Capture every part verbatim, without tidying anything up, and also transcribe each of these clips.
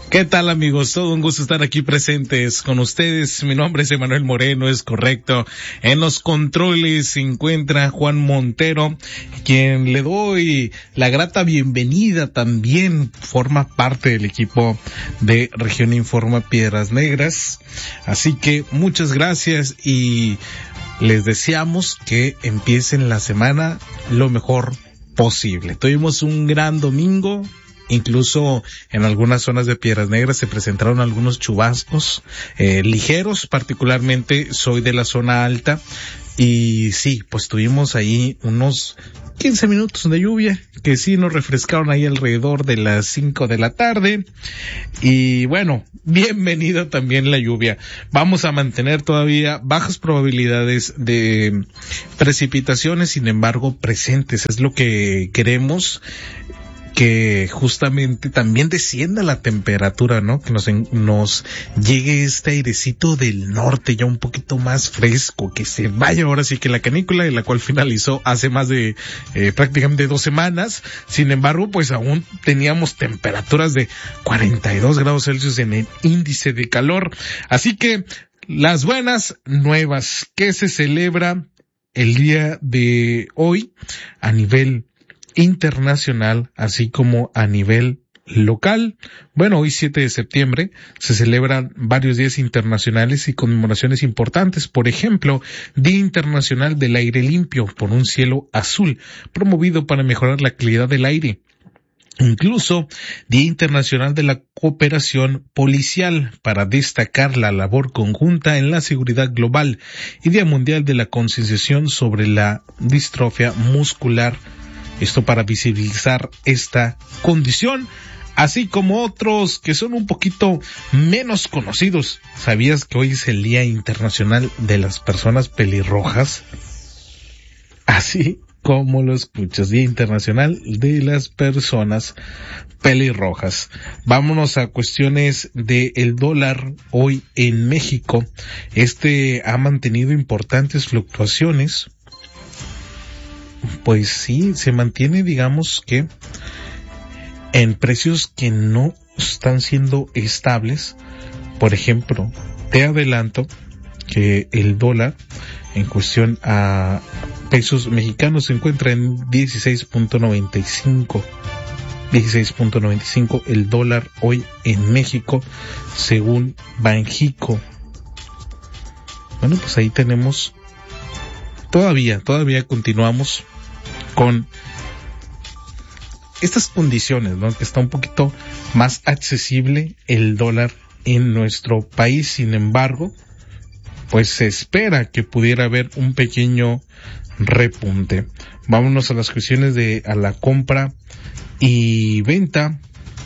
¿Qué tal, amigos? Todo un gusto estar aquí presentes con ustedes. Mi nombre es Emanuel Moreno, es correcto. En los controles se encuentra Juan Montero, quien le doy la grata bienvenida también. Forma parte del equipo de Región Informa Piedras Negras. Así que muchas gracias y les deseamos que empiecen la semana lo mejor posible. Tuvimos un gran domingo. Incluso en algunas zonas de Piedras Negras se presentaron algunos chubascos eh, ligeros, particularmente soy de la zona alta y sí, pues tuvimos ahí unos quince minutos de lluvia que sí nos refrescaron ahí alrededor de las cinco de la tarde y bueno, bienvenida también la lluvia. Vamos a mantener todavía bajas probabilidades de precipitaciones, sin embargo presentes, es lo que queremos, que justamente también descienda la temperatura, ¿no? Que nos, nos llegue este airecito del norte ya un poquito más fresco, que se vaya ahora sí que la canícula, en la cual finalizó hace más de eh, prácticamente dos semanas. Sin embargo, pues aún teníamos temperaturas de cuarenta y dos grados Celsius en el índice de calor. Así que las buenas nuevas que se celebra el día de hoy a nivel internacional, así como a nivel local. Bueno, hoy siete de septiembre se celebran varios días internacionales y conmemoraciones importantes. Por ejemplo, Día Internacional del Aire Limpio por un cielo azul, promovido para mejorar la calidad del aire. Incluso Día Internacional de la Cooperación Policial para destacar la labor conjunta en la seguridad global y Día Mundial de la Concienciación sobre la distrofia muscular. Esto para visibilizar esta condición, así como otros que son un poquito menos conocidos. ¿Sabías que hoy es el Día Internacional de las Personas Pelirrojas? Así como lo escuchas, Día Internacional de las Personas Pelirrojas. Vámonos a cuestiones del dólar hoy en México. Este ha mantenido importantes fluctuaciones. Pues sí, se mantiene, digamos que en precios que no están siendo estables. Por ejemplo, te adelanto que el dólar en cuestión a pesos mexicanos se encuentra en dieciséis punto noventa y cinco. dieciséis punto noventa y cinco el dólar hoy en México, según Banjico. Bueno, pues ahí tenemos. Todavía, todavía continuamos con estas condiciones, ¿no? Que está un poquito más accesible el dólar en nuestro país. Sin embargo, pues se espera que pudiera haber un pequeño repunte. Vámonos a las cuestiones de a la compra y venta,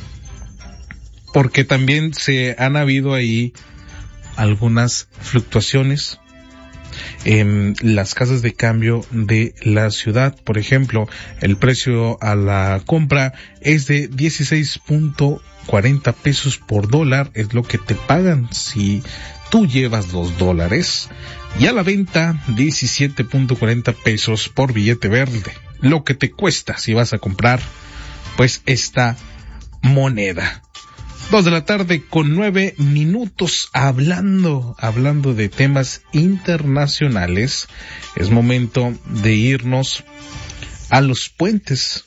porque también se han habido ahí algunas fluctuaciones en las casas de cambio de la ciudad. Por ejemplo, el precio a la compra es de dieciséis punto cuarenta pesos por dólar, es lo que te pagan si tú llevas dos dólares, y a la venta diecisiete punto cuarenta pesos por billete verde, lo que te cuesta si vas a comprar pues esta moneda. Dos de la tarde con nueve minutos, hablando, hablando de temas internacionales. Es momento de irnos a los puentes.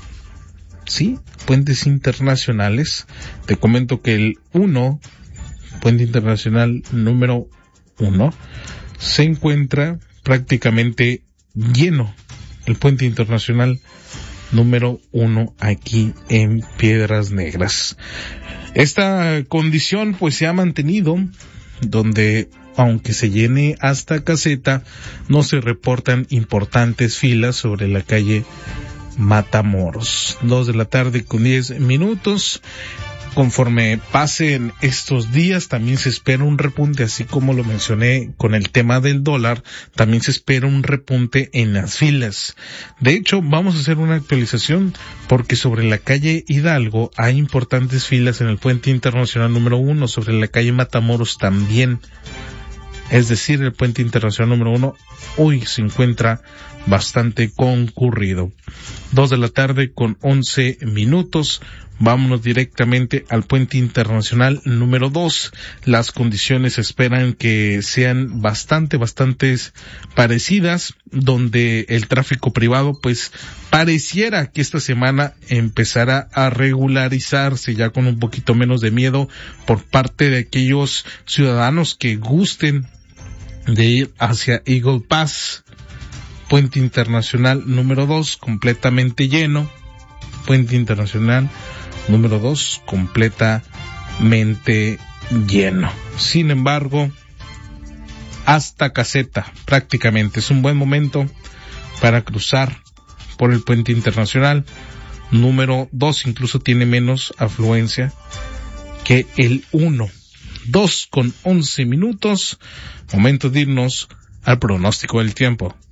Sí, puentes internacionales. Te comento que el uno, puente internacional número uno, se encuentra prácticamente lleno. El puente internacional número uno aquí en Piedras Negras. Esta condición pues se ha mantenido, donde aunque se llene hasta caseta, no se reportan importantes filas sobre la calle Matamoros. Dos de la tarde con diez minutos. Conforme pasen estos días, también se espera un repunte, así como lo mencioné con el tema del dólar, también se espera un repunte en las filas. De hecho, vamos a hacer una actualización, porque sobre la calle Hidalgo hay importantes filas en el puente internacional número uno, sobre la calle Matamoros también. Es decir, el puente internacional número uno hoy se encuentra bastante concurrido. Dos de la tarde con once minutos. Vámonos directamente al puente internacional número dos. Las condiciones se esperan que sean bastante, bastante parecidas, donde el tráfico privado pues pareciera que esta semana empezará a regularizarse ya con un poquito menos de miedo por parte de aquellos ciudadanos que gusten de ir hacia Eagle Pass. Puente internacional número dos completamente lleno. Puente internacional número dos completamente lleno. Sin embargo, hasta caseta prácticamente es un buen momento para cruzar por el puente internacional número dos. Incluso tiene menos afluencia que el uno. dos con once minutos. Momento de irnos al pronóstico del tiempo.